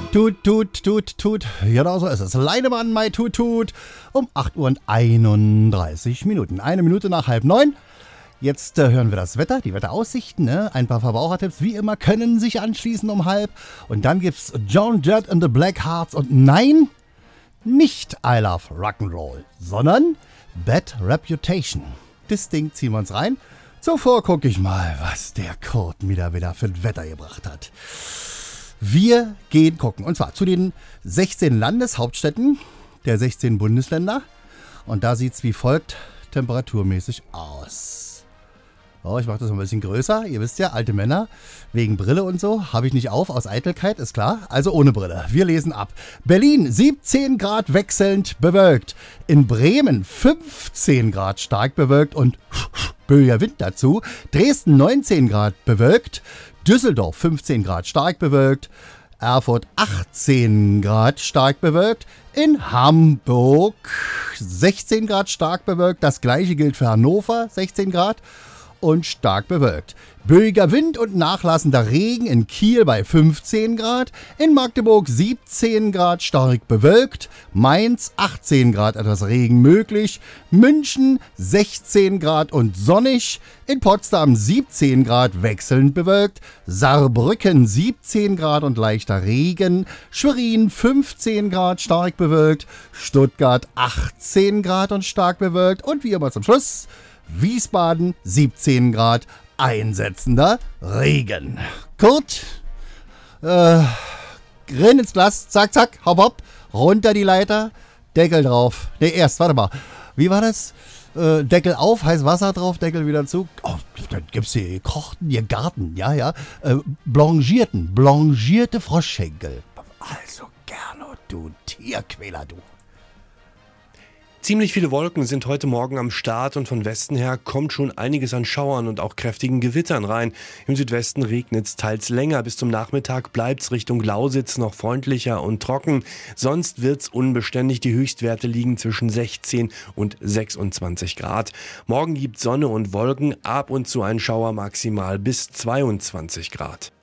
Tut, tut, tut, tut. Genau so ist es. Leinemann, Mai tut, tut. Um 8:31 Uhr. 1 Minute nach 8:30. Jetzt hören wir das Wetter, die Wetteraussichten. Ne? Ein paar Verbrauchertipps, wie immer, können sich anschließen um 12:30. Und dann gibt's Joan Jett and the Blackhearts. Und nein, nicht I Love Rock'n'Roll, sondern Bad Reputation. Das Ding ziehen wir uns rein. Zuvor gucke ich mal, was der Kurt mir wieder für ein Wetter gebracht hat. Wir gehen gucken, und zwar zu den 16 Landeshauptstädten der 16 Bundesländer. Und da sieht es wie folgt temperaturmäßig aus. Oh, ich mache das mal ein bisschen größer. Ihr wisst ja, alte Männer, wegen Brille und so, habe ich nicht auf, aus Eitelkeit, ist klar. Also ohne Brille. Wir lesen ab. Berlin 17 Grad wechselnd bewölkt. In Bremen 15 Grad stark bewölkt und böiger Wind dazu. Dresden 19 Grad bewölkt. Düsseldorf 15 Grad stark bewölkt. Erfurt 18 Grad stark bewölkt. In Hamburg 16 Grad stark bewölkt. Das gleiche gilt für Hannover, 16 Grad und stark bewölkt. Böiger Wind und nachlassender Regen in Kiel bei 15 Grad. In Magdeburg 17 Grad stark bewölkt. Mainz 18 Grad etwas Regen möglich. München 16 Grad und sonnig. In Potsdam 17 Grad wechselnd bewölkt. Saarbrücken 17 Grad und leichter Regen. Schwerin 15 Grad stark bewölkt. Stuttgart 18 Grad und stark bewölkt. Und wie immer zum Schluss Wiesbaden 17 Grad, einsetzender Regen. Kurt, renn ins Glas, zack, zack, hopp, hopp, runter die Leiter, Deckel drauf. Ne, warte mal, wie war das? Deckel auf, heiß Wasser drauf, Deckel wieder zu. Oh, dann gibt's hier gekochten, hier Garten, ja. Blanchierte Froschschenkel. Also gerne, du Tierquäler, du. Ziemlich viele Wolken sind heute Morgen am Start und von Westen her kommt schon einiges an Schauern und auch kräftigen Gewittern rein. Im Südwesten regnet es teils länger. Bis zum Nachmittag bleibt es Richtung Lausitz noch freundlicher und trocken. Sonst wird es unbeständig. Die Höchstwerte liegen zwischen 16 und 26 Grad. Morgen gibt Sonne und Wolken, ab und zu ein Schauer, maximal bis 22 Grad.